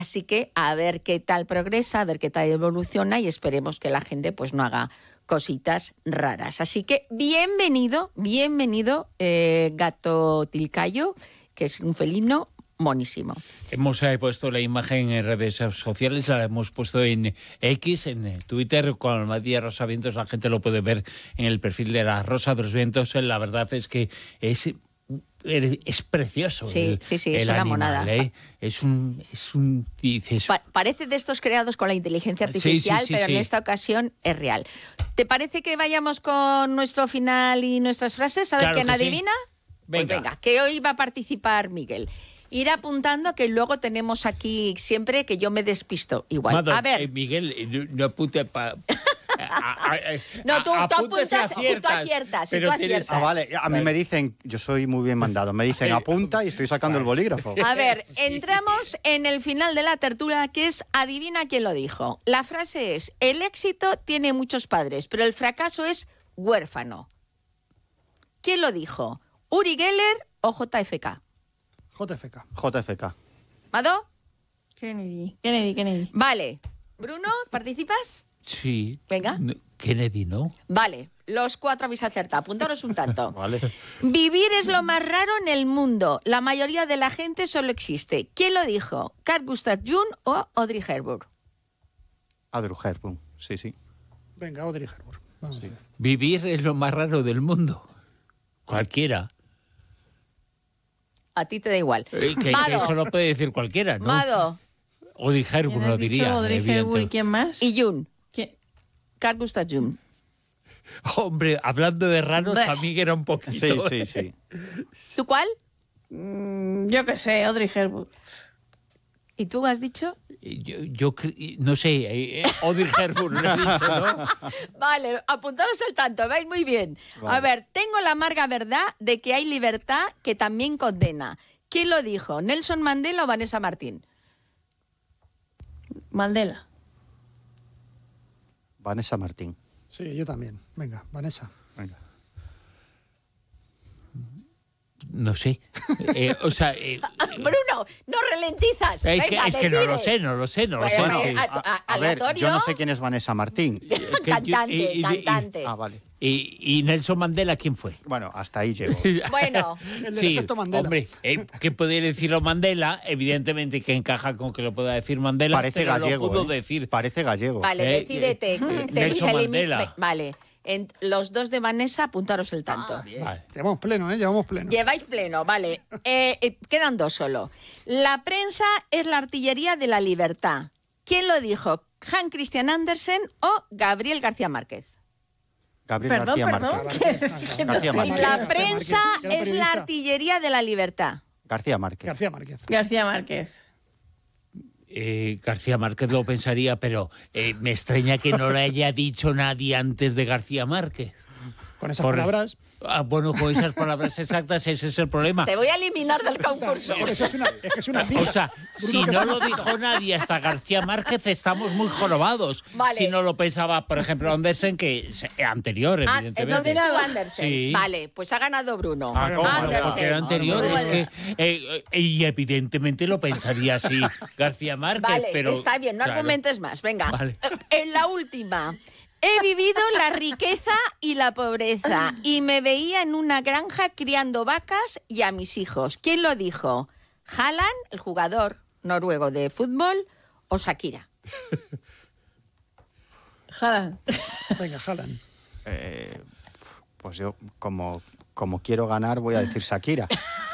Así que a ver qué tal progresa, a ver qué tal evoluciona y esperemos que la gente pues no haga cositas raras. Así que bienvenido, gato Tilcayo, que es un felino monísimo. Hemos puesto la imagen en redes sociales, la hemos puesto en X, en Twitter, con María Rosa Vientos. La gente lo puede ver en el perfil de la Rosa de los Vientos. La verdad es que es precioso. Sí, es una monada. Dices... Parece de estos creados con la inteligencia artificial, pero en esta ocasión es real. ¿Te parece que vayamos con nuestro final y nuestras frases? A ver quién adivina. Venga. Pues venga, que hoy va a participar Miguel. Ir apuntando, que luego tenemos aquí siempre que yo me despisto igual. Madre, a ver. Miguel, no apunte para... No, tú apuntas y tú aciertas. Vale, a mí me dicen, yo soy muy bien mandado, me dicen apunta y estoy sacando el bolígrafo. A ver, entramos en el final de la tertulia, que es adivina quién lo dijo. La frase es, el éxito tiene muchos padres, pero el fracaso es huérfano. ¿Quién lo dijo? ¿Uri Geller o JFK? JFK. ¿Mado? Kennedy. Vale. ¿Bruno, participas? Sí. Venga. No, Kennedy, ¿no? Vale, los 4 habéis acertado. Apuntaros un tanto. Vale. Vivir es lo más raro en el mundo. La mayoría de la gente solo existe. ¿Quién lo dijo? ¿Carl Gustav Jung o Audrey Hepburn? Audrey Hepburn, sí. Venga, Audrey Hepburn. Vamos. Sí. Vivir es lo más raro del mundo. Cualquiera. A ti te da igual. Que eso lo puede decir cualquiera, ¿no? Mado. Audrey Hepburn lo diría. Audrey Hepburn, ¿quién más? Y Jung. ¿Quién? Carl Gustav Jung. Hombre, hablando de raros, también era un poquito. Sí. ¿Tú cuál? Yo qué sé, Audrey Hepburn. ¿Y tú has dicho? Yo no sé, Audrey Hepburn lo he dicho, ¿no? Vale, apuntaros al tanto, vais muy bien. Vale. A ver, tengo la amarga verdad de que hay libertad que también condena. ¿Quién lo dijo? ¿Nelson Mandela o Vanessa Martín? Mandela. Vanessa Martín. Sí, yo también. Venga, Vanessa. Venga. No sé. Bruno, no ralentizas. Venga, es que no lo sé. Bueno, A ver, aleatorio. yo no sé quién es Vanessa Martín. Cantante. Vale. ¿Y Nelson Mandela quién fue? Bueno, hasta ahí llego. Bueno, El del efecto Mandela. Hombre, que puede decirlo Mandela, evidentemente que encaja con que lo pueda decir Mandela. Parece pero gallego. Lo pudo decir. Parece gallego. vale, decídete. Nelson Mandela. Vale, los dos de Vanessa, apuntaros el tanto. Vale. Llevamos pleno, Llevamos pleno. Lleváis pleno, vale. Quedan 2 solo. La prensa es la artillería de la libertad. ¿Quién lo dijo? ¿Hans Christian Andersen o Gabriel García Márquez? Gabriel García Márquez. García Márquez. La prensa que era es la periodista. artillería de la libertad. García Márquez. García Márquez. García Márquez. García Márquez lo pensaría, pero me extraña que no le haya dicho nadie antes de García Márquez. Con esas palabras. Bueno, con esas palabras exactas, ese es el problema. Te voy a eliminar del concurso. Eso es una pista. O sea, si no lo dijo nadie hasta García Márquez, estamos muy jorobados. Vale. Si no lo pensaba, por ejemplo, Andersen, que es anterior, evidentemente. Entonces tú, Andersen. Sí. Vale, pues ha ganado Bruno. Bueno, porque era anterior, Bruno es que... y evidentemente lo pensaría así García Márquez, Vale, pero... está bien, no claro. argumentes más. Venga, Vale. En la última. He vivido la riqueza y la pobreza y me veía en una granja criando vacas y a mis hijos. ¿Quién lo dijo? ¿Haaland, el jugador noruego de fútbol, o Shakira? Haaland. Venga, Haaland. Pues yo, como quiero ganar, voy a decir Shakira.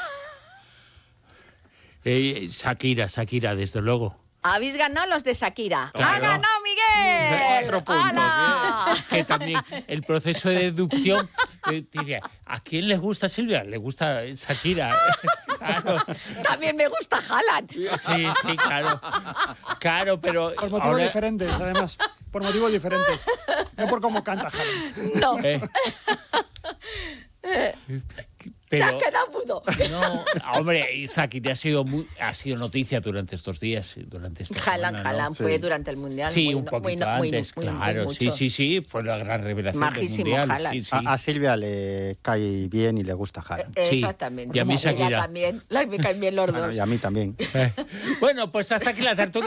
Shakira, desde luego. Habéis ganado los de Shakira. Claro. ¡Ha ganado Miguel! 4 puntos. ¡Hala! Que también el proceso de deducción diría, ¿a quién le gusta Silvia? Le gusta Shakira. Claro. También me gusta Haaland. Sí, claro. Claro, pero Por motivos diferentes, además. Por motivos diferentes. No por cómo canta Haaland. No, pero te has quedado saludo. No, hombre, y Shakira ha sido noticia durante estos días, durante esta semana, Haaland fue durante el Mundial. Sí, un poquito antes, claro. Sí, fue la gran revelación Majísimo del Mundial. Haaland. Sí. A Silvia le cae bien y le gusta Haaland. Exactamente. Y a mí Shakira. También, me caen bien los dos. Bueno, y a mí también. Bueno, pues hasta aquí la tertulia.